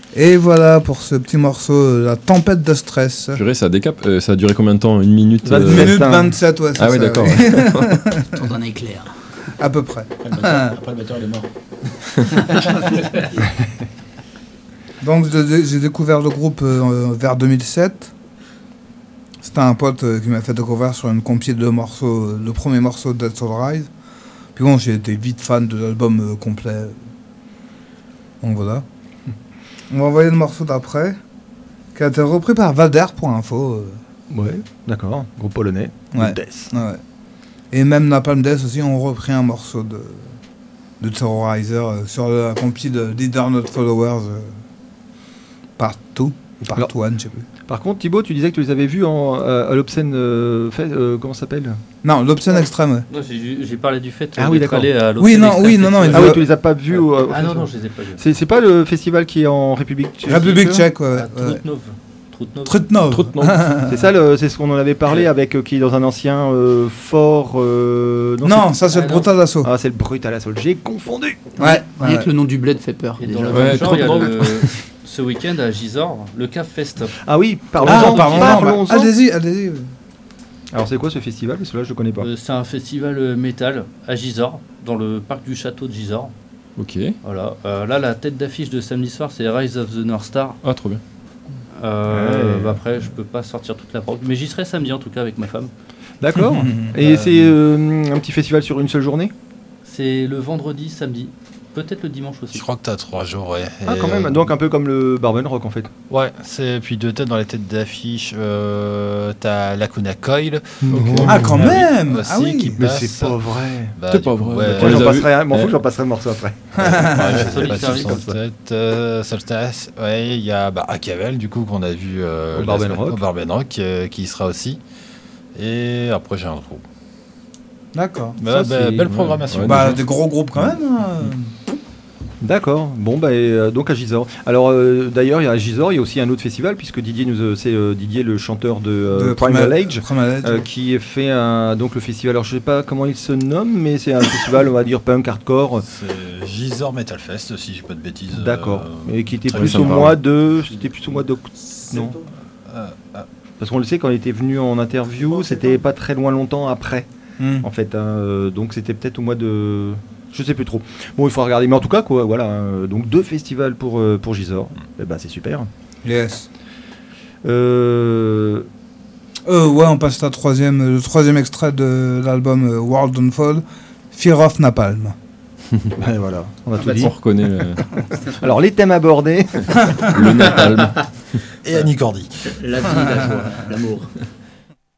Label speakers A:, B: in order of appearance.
A: Et voilà pour ce petit morceau, La tempête de stress.
B: Purée, ça a duré combien de temps? 1 minute
A: 1 minute 27, ouais, c'est ça.
B: Ah oui, d'accord.
A: Oui.
C: Tour d'un éclair.
A: À peu près.
D: Après le batteur il est mort.
A: Donc j'ai découvert le groupe vers 2007. C'était un pote qui m'a fait découvrir sur une compil de morceaux, le premier morceau de Dead Soul Rise. Puis bon, j'ai été vite fan de l'album complet. Donc voilà. On va envoyer le morceau d'après, qui a été repris par Valder pour info.
E: Ouais, d'accord. Groupe polonais.
A: Ouais.
E: Death.
A: Ouais. Et même Napalm Death aussi ont repris un morceau de Terrorizer sur la compil de Leader Not Followers Part 2 ou Part 1, je sais plus.
E: Par contre, Thibaut, tu disais que tu les avais vus à l'Obscène comment ça s'appelle?
A: Non, l'Obscène Extrême, ouais.
F: Non, j'ai parlé du fait
E: oui,
F: d'être allé à
A: Oui,
F: l'Obscène Extrême.
A: non.
E: Ah oui, tu les as pas vus au
F: Ah non, je les ai pas vus.
E: C'est pas le festival qui est en République tchèque?
A: République tchèque, ouais.
F: Trutnov.
E: C'est ça, c'est ce qu'on en avait parlé avec qui est dans un ancien fort.
A: Non, ça c'est le Brutal Assault.
E: Ah, c'est le Brutal Assault. J'ai confondu.
A: Ouais.
C: Rien que le nom du bled fait peur.
F: Et
C: déjà.
F: dans le même genre, il y a ce week-end à Gisors, le Cave Fest.
E: Ah oui, parlons-en.
A: Allez-y.
E: Alors c'est quoi ce festival? Parce que là je le connais pas.
F: C'est un festival métal à Gisors, dans le parc du château de Gisors.
B: Ok.
F: Voilà. Là, la tête d'affiche de samedi soir, c'est Rise of the North Star.
B: Ah, trop bien.
F: Après, je peux pas sortir toute la prog, mais j'y serai samedi en tout cas avec ma femme.
E: D'accord. Et c'est un petit festival sur une seule journée?
F: C'est le vendredi, samedi. Peut-être le dimanche aussi.
D: Je crois que t'as 3 jours, ouais.
E: Ah, quand même. Donc un peu comme le Barben Rock en fait.
D: Ouais, puis deux têtes dans les têtes d'affiche. T'as Lacuna Coil.
A: Ah, quand même.
D: Aussi,
A: Ah oui.
D: qui
E: Mais
D: passe.
E: c'est pas vrai.
D: Bah,
B: C'est pas vrai.
D: Ouais,
E: Moi
B: les
E: j'en
B: a
E: passerai, m'en fous que j'en passerai le morceau après.
F: Solitaire,
D: Solstice, ouais, il y a Acavel du coup qu'on a vu
E: Au Barben Rock.
D: au Barben Rock qui y sera aussi. Et après j'ai un trou.
A: D'accord.
D: Bah, belle programmation.
B: Ouais,
A: Bah, des gros groupes quand même.
E: D'accord. Bon, donc à Gisors. Alors d'ailleurs, il y a à Gisors, il y a aussi un autre festival puisque Didier c'est Didier, le chanteur de Primal Age, qui fait donc le festival. Alors je sais pas comment il se nomme, mais c'est un festival, on va dire punk hardcore.
D: C'est Gisors Metal Fest, si j'ai pas de bêtises.
E: D'accord. Et qui était
B: oui,
E: plus
B: ça
E: au
B: me
E: mois
B: parle.
E: de, c'était plus au mois d'octobre. Non. Parce qu'on le sait, quand il était venu en interview, c'était pas très longtemps après. En fait, donc c'était peut-être au mois de. Je sais plus trop. Bon, il faut regarder. Mais en tout cas, quoi, voilà. Donc 2 festivals pour Gisors. Eh ben, c'est super.
A: Yes. Ouais, on passe le troisième extrait de l'album World on Fall, Fear of Napalm.
E: Et voilà, on a tout dit.
B: On reconnaît
E: Alors, les thèmes abordés.
B: le napalm.
D: Et Annie Cordy.
C: La vie, la joie, l'amour.